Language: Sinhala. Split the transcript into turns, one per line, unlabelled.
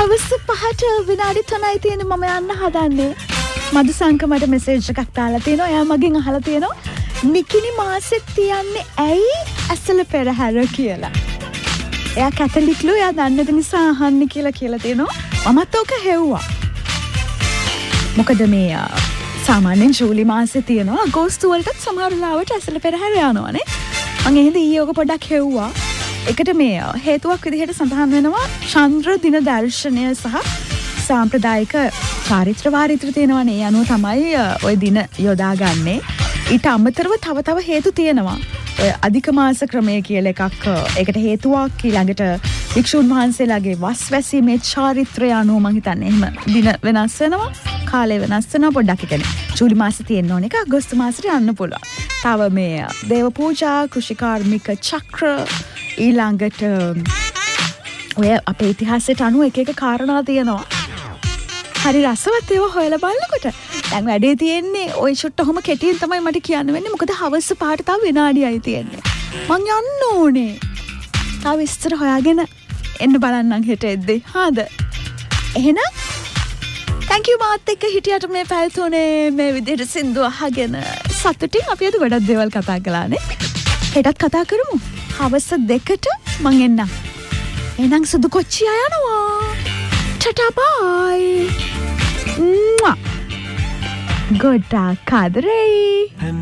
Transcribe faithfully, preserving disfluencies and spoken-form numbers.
හවස පහට විනාඩි තුනයි තියෙන මම යන්න හදන්නේ. මදුසංක මට මෙසේජ් එකක් දාලා තියෙනවා. එයා මගෙන් අහලා තියෙනවා නිකිනි මාසෙත් තියන්නේ ඇයි ඇසල පෙරහැර කියලා. එයා කැතලික්ලු එයා දන්නද නිසා අහන්නේ කියලා කියලා තියෙනවා. මමත් ඕක හෙව්වා. මොකද මේ සාමාන්‍යයෙන් ජූලි මාසේ තියෙනවා අගෝස්තු වලටත් සමහර ලාවට ඇසල පෙරහැර යනවානේ. මම එහෙනම් ඊයේ ඔක පොඩ්ඩක් හෙව්වා. එකට මේ හේතුවක් විදිහට සඳහන් වෙනවා චන්ද්‍ර දින දර්ශනය සහ සාම්ප්‍රදායික චාරිත්‍ර වාරිත්‍ර තියෙනවානේ. ඒ අනුව තමයි ওই දින යොදාගන්නේ. ඊට අමතරව තව තව හේතු තියෙනවා. ඔය අධික මාස ක්‍රමය කියලා එකක් ඒකට හේතුවක්. ඊළඟට වික්ෂුන් වහන්සේලාගේ වස් වැසීමේ චාරිත්‍රය අනුව මම හිතන්නේ එහෙම දින වෙනස් වෙනවා. කාලය වෙනස් වෙනවා පොඩ්ඩක්. ඒ කියන්නේ ජූලි මාසේ තියෙන ඕන එක අගෝස්තු මාසෙට යන්න පුළුවන්. තව මේ දේව පූජා, කෘෂිකාර්මික චක්‍ර, ඊළඟට ඔය අපේ ඉතිහාසයට අනුව එක එක කාරණා තියෙනවා. හරි රසවත් ඒවා හොයලා බලනකොට දැන් වැඩේ තියෙන්නේ ওই ෂොට් ඔහම කෙටියෙන් තමයි මට කියන්න වෙන්නේ. මොකද හවස පහට තව විනාඩියයි තියෙන්නේ. මං යන්න ඕනේ. තව විස්තර හොයාගෙන එන්න බලන්නම් හෙට එද්දී. හාද? එහෙනම් thank you මාත් එක්ක හිටියට මේ පැය තුනේ මේ විදිහට සින්දු අහගෙන සතුටින් අපි අද ගොඩක් දේවල් කතා කළානේ. හෙටත් කතා කරමු. හවස දෙකට මං එන්නම්. එහෙනම් සුදු කොච්චියා යනවා. ටටා බයි. ගොඩාක් ආදරෙයි.